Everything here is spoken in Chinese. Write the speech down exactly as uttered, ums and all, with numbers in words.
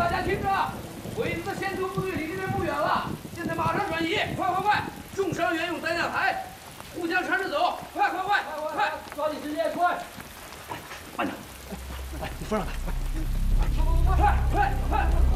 大家听着，鬼子的先头部队离这边不远了，现在马上转移，快快快！重伤员用担架抬，互相搀着走，快快快快快！抓紧时间，快！ 慢点，来，你扶上他， 快快快快快！